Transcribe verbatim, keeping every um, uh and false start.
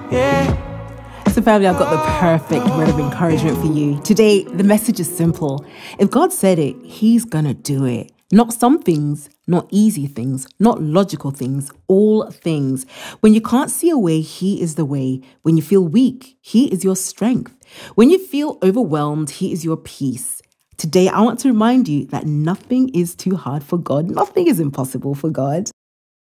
Yeah. So family, I've got the perfect word of encouragement for you. Today, the message is simple. If God said it, he's gonna do it. Not some things, not easy things, not logical things, all things. When you can't see a way, he is the way. When you feel weak, he is your strength. When you feel overwhelmed, he is your peace. Today, I want to remind you that nothing is too hard for God. Nothing is impossible for God.